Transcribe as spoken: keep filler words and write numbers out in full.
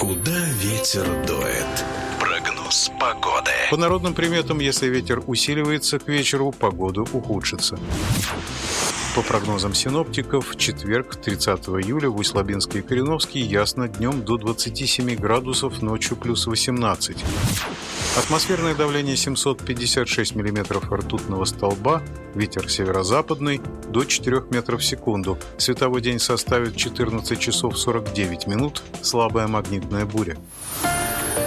Куда ветер дует? Прогноз погоды. По народным приметам, если ветер усиливается к вечеру, погода ухудшится. По прогнозам синоптиков, в четверг, тридцатого июля, в Усть-Лабинске и Кореновске ясно, днем до двадцати семи градусов, ночью плюс восемнадцать. Атмосферное давление семьсот пятьдесят шесть миллиметров ртутного столба, ветер северо-западный до четырёх метров в секунду. Световой день составит четырнадцать часов сорок девять минут, слабая магнитная буря.